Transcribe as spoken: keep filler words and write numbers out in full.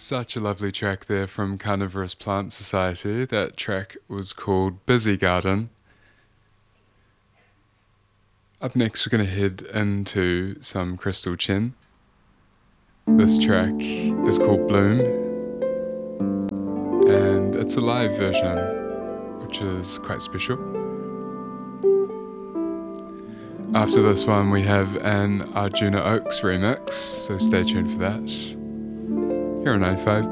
Such a lovely track there from Carnivorous Plant Society. That track was called Busy Garden. Up next we're going to head into some Crystal Chen. This track is called Bloom, and it's a live version, which is quite special. After this one we have an Arjuna Oaks remix, so stay tuned for that. Here on ninety-five